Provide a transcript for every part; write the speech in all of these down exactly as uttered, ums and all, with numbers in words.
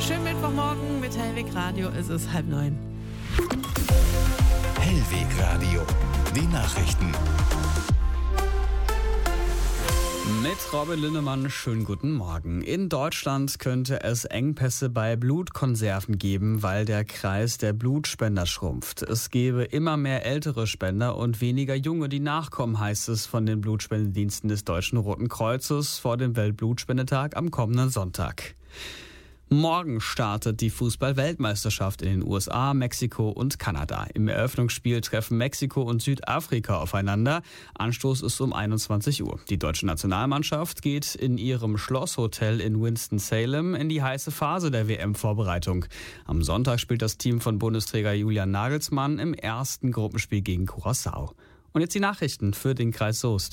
Schönen Mittwochmorgen mit Hellweg Radio. Es ist halb neun. Hellweg Radio, die Nachrichten. Mit Robin Linnemann, schönen guten Morgen. In Deutschland könnte es Engpässe bei Blutkonserven geben, weil der Kreis der Blutspender schrumpft. Es gebe immer mehr ältere Spender und weniger junge, die nachkommen, heißt es von den Blutspendediensten des Deutschen Roten Kreuzes vor dem Weltblutspendetag am kommenden Sonntag. Morgen startet die Fußball-Weltmeisterschaft in den U S A, Mexiko und Kanada. Im Eröffnungsspiel treffen Mexiko und Südafrika aufeinander. Anstoß ist um einundzwanzig Uhr. Die deutsche Nationalmannschaft geht in ihrem Schlosshotel in Winston-Salem in die heiße Phase der W M-Vorbereitung. Am Sonntag spielt das Team von Bundesträger Julian Nagelsmann im ersten Gruppenspiel gegen Curaçao. Und jetzt die Nachrichten für den Kreis Soest.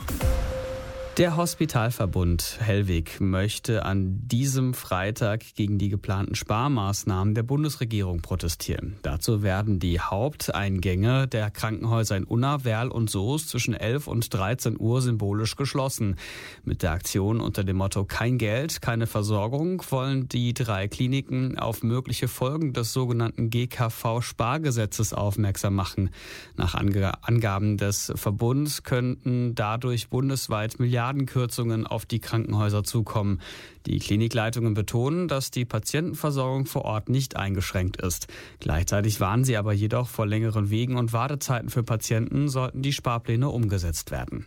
Der Hospitalverbund Hellweg möchte an diesem Freitag gegen die geplanten Sparmaßnahmen der Bundesregierung protestieren. Dazu werden die Haupteingänge der Krankenhäuser in Unna, Werl und Soest zwischen elf und dreizehn Uhr symbolisch geschlossen. Mit der Aktion unter dem Motto Kein Geld, keine Versorgung wollen die drei Kliniken auf mögliche Folgen des sogenannten G K V-Spargesetzes aufmerksam machen. Nach Angaben des Verbunds könnten dadurch bundesweit Milliarden Kürzungen auf die Krankenhäuser zukommen. Die Klinikleitungen betonen, dass die Patientenversorgung vor Ort nicht eingeschränkt ist. Gleichzeitig warnen sie aber jedoch vor längeren Wegen und Wartezeiten für Patienten, sollten die Sparpläne umgesetzt werden.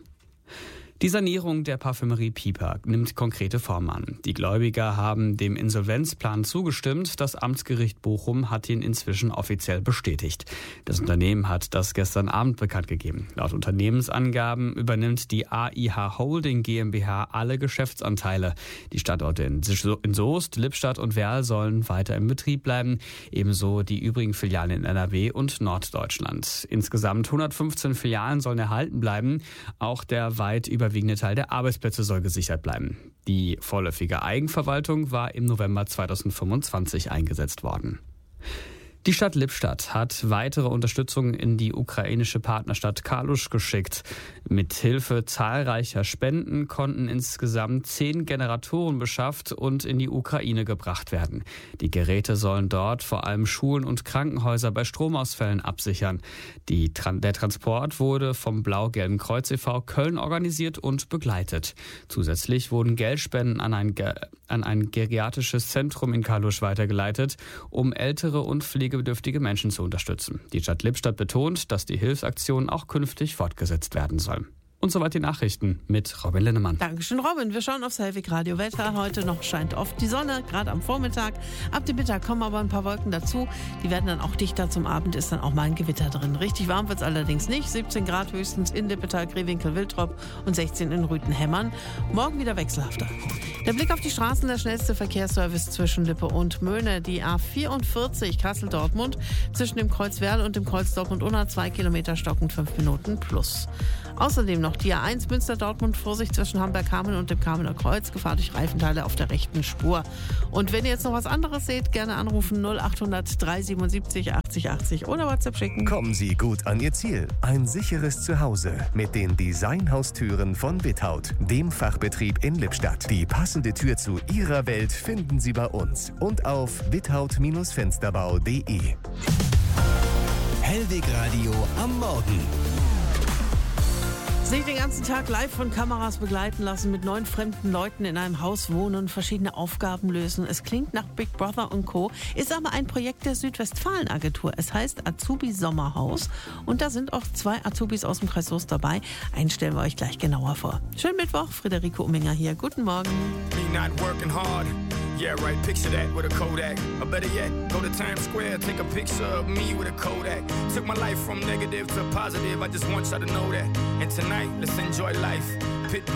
Die Sanierung der Parfümerie Piper nimmt konkrete Form an. Die Gläubiger haben dem Insolvenzplan zugestimmt. Das Amtsgericht Bochum hat ihn inzwischen offiziell bestätigt. Das Unternehmen hat das gestern Abend bekannt gegeben. Laut Unternehmensangaben übernimmt die A I H Holding GmbH alle Geschäftsanteile. Die Standorte in Soest, Lippstadt und Werl sollen weiter im Betrieb bleiben. Ebenso die übrigen Filialen in N R W und Norddeutschland. Insgesamt hundertfünfzehn Filialen sollen erhalten bleiben. Auch der weit überwiegende Teil der Arbeitsplätze soll gesichert bleiben. Die vorläufige Eigenverwaltung war im November zweitausendfünfundzwanzig eingesetzt worden. Die Stadt Lippstadt hat weitere Unterstützung in die ukrainische Partnerstadt Kalusch geschickt. Mit Hilfe zahlreicher Spenden konnten insgesamt zehn Generatoren beschafft und in die Ukraine gebracht werden. Die Geräte sollen dort vor allem Schulen und Krankenhäuser bei Stromausfällen absichern. Die, der Transport wurde vom Blau-Gelben Kreuz e V Köln organisiert und begleitet. Zusätzlich wurden Geldspenden an ein, an ein geriatrisches Zentrum in Kalusch weitergeleitet, um ältere und pflegebedürftige Menschen zu unterstützen. Die Stadt Lippstadt betont, dass die Hilfsaktion auch künftig fortgesetzt werden soll. Und soweit die Nachrichten mit Robin Linnemann. Dankeschön, Robin. Wir schauen aufs Hellweg Radio Wetter. Heute noch scheint oft die Sonne, gerade am Vormittag. Ab dem Mittag kommen aber ein paar Wolken dazu. Die werden dann auch dichter. Zum Abend ist dann auch mal ein Gewitter drin. Richtig warm wird es allerdings nicht. siebzehn Grad höchstens in Lippetal, Grewinkel, Wiltrop und sechzehn in Rüthen-Hemmern. Morgen wieder wechselhafter. Der Blick auf die Straßen, der schnellste Verkehrsservice zwischen Lippe und Möhne. Die A vierundvierzig Kassel-Dortmund zwischen dem Kreuz Werl und dem Kreuz Dortmund-Unna. Zwei Kilometer stockend, fünf Minuten plus. Außerdem noch die A eins Münster-Dortmund, Vorsicht zwischen Hamburg-Kamen und dem Kamener Kreuz, Gefahr durch Reifenteile auf der rechten Spur. Und wenn ihr jetzt noch was anderes seht, gerne anrufen null achthundert dreihundertsiebenundsiebzig achtzig achtzig oder WhatsApp schicken. Kommen Sie gut an Ihr Ziel. Ein sicheres Zuhause mit den Designhaustüren von Without, dem Fachbetrieb in Lippstadt. Die passende Tür zu Ihrer Welt finden Sie bei uns und auf without Fensterbau punkt de. Hellweg Radio am Morgen. Sich den ganzen Tag live von Kameras begleiten lassen, mit neun fremden Leuten in einem Haus wohnen, verschiedene Aufgaben lösen. Es klingt nach Big Brother und Co., ist aber ein Projekt der Südwestfalen-Agentur. Es heißt Azubi Sommerhaus und da sind auch zwei Azubis aus dem Kreis Soest dabei. Einen stellen wir euch gleich genauer vor. Schönen Mittwoch, Friederike Umminger hier. Guten Morgen. Me not working hard. Yeah, right, picture that with a Kodak. Or better yet, go to Times Square, take a picture of me with a Kodak. Took my life from negative to positive, I just want y'all to know that. And tonight, let's enjoy life. Pit